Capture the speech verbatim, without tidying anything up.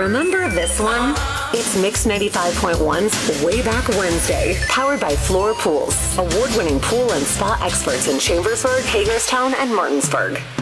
Remember this one? It's Mix ninety-five point one's Way Back Wednesday, powered by Floor Pools, award-winning pool and spa experts in Chambersburg, Hagerstown, and Martinsburg.